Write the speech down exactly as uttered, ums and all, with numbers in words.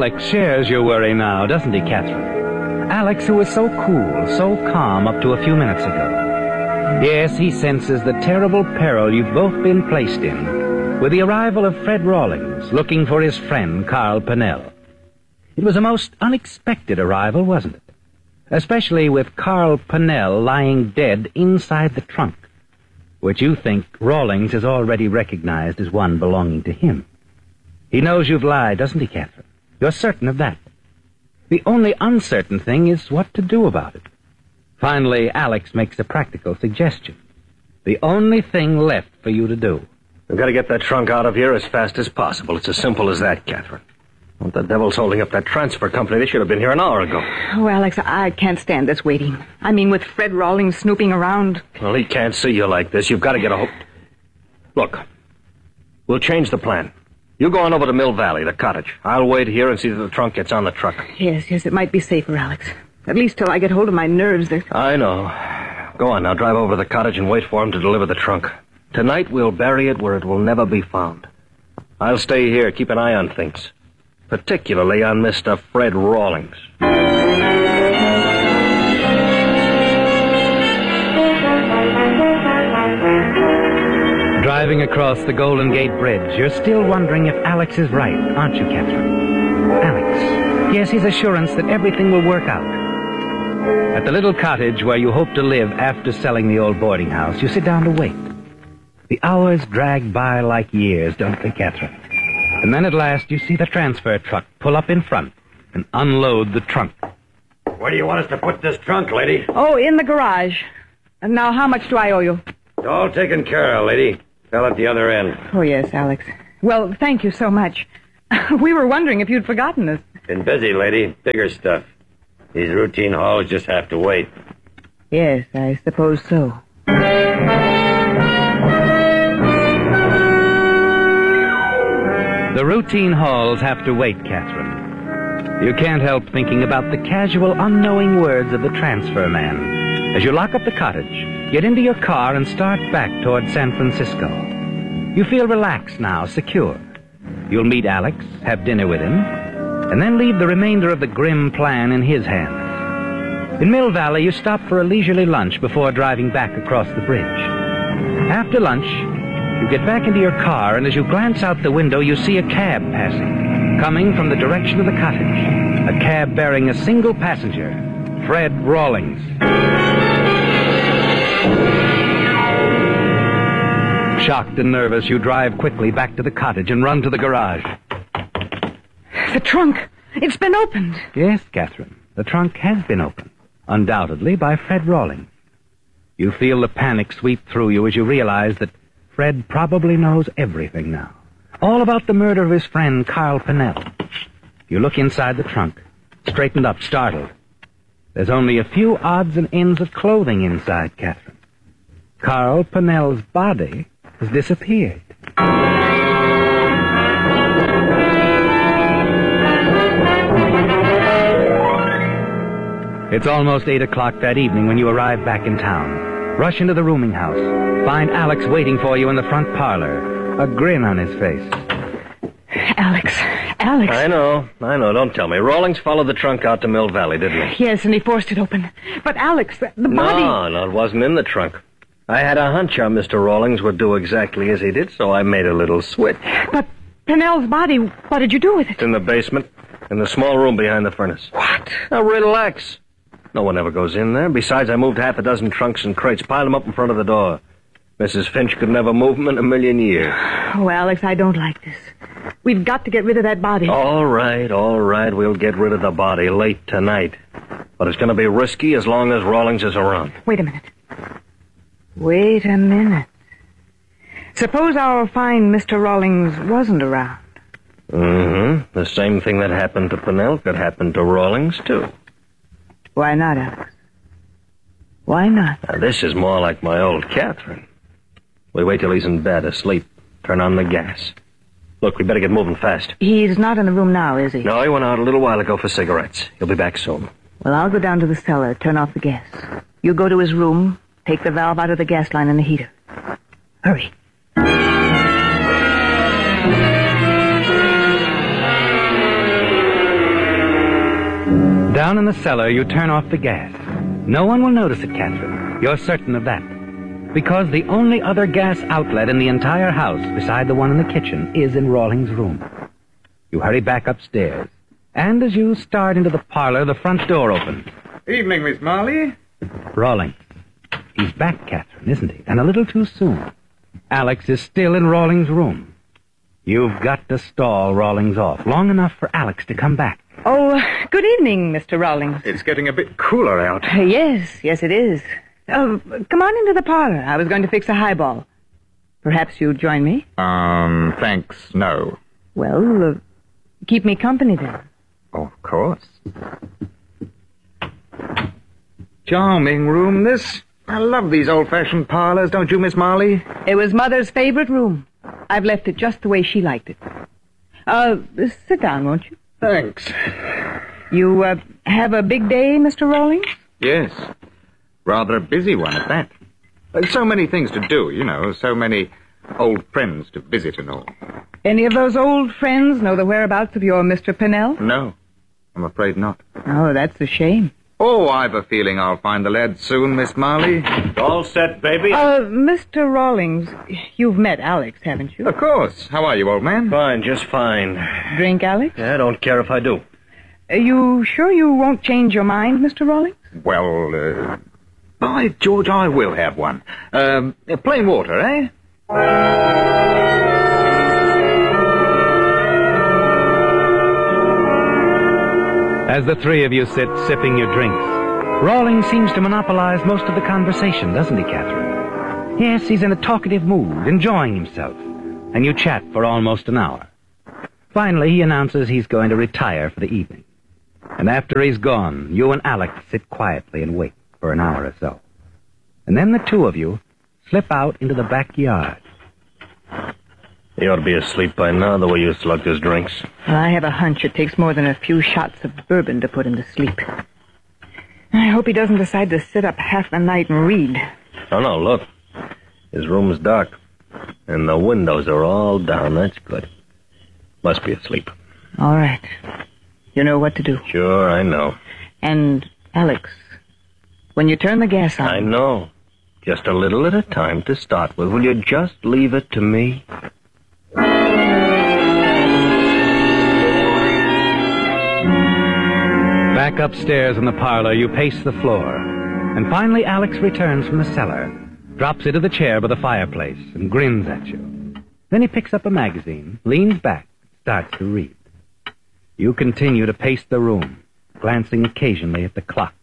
Alex shares your worry now, doesn't he, Catherine? Alex, who was so cool, so calm up to a few minutes ago. Yes, he senses the terrible peril you've both been placed in with the arrival of Fred Rawlings, looking for his friend, Carl Pinnell. It was a most unexpected arrival, wasn't it? Especially with Carl Pinnell lying dead inside the trunk, which you think Rawlings has already recognized as one belonging to him. He knows you've lied, doesn't he, Catherine? You're certain of that. The only uncertain thing is what to do about it. Finally, Alex makes a practical suggestion. The only thing left for you to do. We've got to get that trunk out of here as fast as possible. It's as simple as that, Catherine. What the devil's holding up that transfer company? They should have been here an hour ago. Oh, Alex, I can't stand this waiting. I mean, with Fred Rawlings snooping around. Well, he can't see you like this. You've got to get a hold... Look, we'll change the plan. You go on over to Mill Valley, the cottage. I'll wait here and see that the trunk gets on the truck. Yes, yes, it might be safer, Alex. At least till I get hold of my nerves. They're... I know. Go on now, drive over to the cottage and wait for him to deliver the trunk. Tonight we'll bury it where it will never be found. I'll stay here, keep an eye on things. Particularly on Mister Fred Rawlings. Driving across the Golden Gate Bridge, you're still wondering if Alex is right, aren't you, Catherine? Alex. Yes, his assurance that everything will work out. At the little cottage where you hope to live after selling the old boarding house, you sit down to wait. The hours drag by like years, don't they, Catherine? And then at last you see the transfer truck pull up in front and unload the trunk. Where do you want us to put this trunk, lady? Oh, in the garage. And now how much do I owe you? It's all taken care of, lady. Fell at the other end. Oh, yes, Alex. Well, thank you so much. We were wondering if you'd forgotten us. Been busy, lady. Bigger stuff. These routine hauls just have to wait. Yes, I suppose so. The routine hauls have to wait, Catherine. You can't help thinking about the casual, unknowing words of the transfer man as you lock up the cottage, get into your car, and start back toward San Francisco. You feel relaxed now, secure. You'll meet Alex, have dinner with him, and then leave the remainder of the grim plan in his hands. In Mill Valley, you stop for a leisurely lunch before driving back across the bridge. After lunch, you get back into your car, and as you glance out the window, you see a cab passing, coming from the direction of the cottage. A cab bearing a single passenger, Fred Rawlings. Shocked and nervous, you drive quickly back to the cottage and run to the garage. The trunk! It's been opened! Yes, Catherine, the trunk has been opened, undoubtedly by Fred Rawlings. You feel the panic sweep through you as you realize that Fred probably knows everything now. All about the murder of his friend, Carl Pinnell. You look inside the trunk, straightened up, startled. There's only a few odds and ends of clothing inside, Catherine. Carl Pinnell's body has disappeared. It's almost eight o'clock that evening when you arrive back in town. Rush into the rooming house. Find Alex waiting for you in the front parlor, a grin on his face. Alex, Alex. I know, I know. Don't tell me. Rawlings followed the trunk out to Mill Valley, didn't he? Yes, and he forced it open. But Alex, the, the body... No, no, it wasn't in the trunk. I had a hunch our Mister Rawlings would do exactly as he did, so I made a little switch. But Pinnell's body, what did you do with it? It's in the basement, in the small room behind the furnace. What? Now, relax. No one ever goes in there. Besides, I moved half a dozen trunks and crates, piled them up in front of the door. Missus Finch could never move them in a million years. Oh, Alex, I don't like this. We've got to get rid of that body. All right, all right. We'll get rid of the body late tonight. But it's going to be risky as long as Rawlings is around. Wait a minute. Wait a minute. Suppose our fine Mister Rawlings wasn't around. Mm-hmm. The same thing that happened to Pinnell could happen to Rawlings, too. Why not, Alex? Why not? Now, this is more like my old Catherine. We wait till he's in bed, asleep. Turn on the gas. Look, we better get moving fast. He's not in the room now, is he? No, he went out a little while ago for cigarettes. He'll be back soon. Well, I'll go down to the cellar, turn off the gas. You go to his room, take the valve out of the gas line and the heater. Hurry. Down in the cellar, you turn off the gas. No one will notice it, Catherine. You're certain of that. Because the only other gas outlet in the entire house, beside the one in the kitchen, is in Rawlings' room. You hurry back upstairs. And as you start into the parlor, the front door opens. Evening, Miss Marley. Rawlings. He's back, Catherine, isn't he? And a little too soon. Alex is still in Rawlings' room. You've got to stall Rawlings off long enough for Alex to come back. Oh, good evening, Mister Rawlings. It's getting a bit cooler out. Uh, yes, yes, it is. Oh, come on into the parlor. I was going to fix a highball. Perhaps you'd join me? Um, thanks, no. Well, uh, keep me company then. Of course. Charming room, this. I love these old-fashioned parlors, don't you, Miss Marley? It was Mother's favorite room. I've left it just the way she liked it. Uh, sit down, won't you? Thanks. You, uh, have a big day, Mister Rawlings? Yes. Rather a busy one at that. There's so many things to do, you know, so many old friends to visit and all. Any of those old friends know the whereabouts of your Mister Pennell? No, I'm afraid not. Oh, that's a shame. Oh, I've a feeling I'll find the lad soon, Miss Marley. All set, baby? Uh, Mister Rawlings, you've met Alex, haven't you? Of course. How are you, old man? Fine, just fine. Drink, Alex? Yeah, I don't care if I do. Are you sure you won't change your mind, Mister Rawlings? Well, uh, by George, I will have one. Um, uh, plain water, eh? As the three of you sit sipping your drinks, Rawlings seems to monopolize most of the conversation, doesn't he, Catherine? Yes, he's in a talkative mood, enjoying himself, and you chat for almost an hour. Finally, he announces he's going to retire for the evening. And after he's gone, you and Alex sit quietly and wait for an hour or so. And then the two of you slip out into the backyard. He ought to be asleep by now, the way you slugged his drinks. Well, I have a hunch it takes more than a few shots of bourbon to put him to sleep. I hope he doesn't decide to sit up half the night and read. Oh, no, look. His room's dark, and the windows are all down. That's good. Must be asleep. All right. You know what to do. Sure, I know. And, Alex, when you turn the gas on... I know. Just a little at a time to start with. Will you just leave it to me? Back upstairs in the parlor, you pace the floor. And finally, Alex returns from the cellar, drops into the chair by the fireplace, and grins at you. Then he picks up a magazine, leans back, starts to read. You continue to pace the room, glancing occasionally at the clock.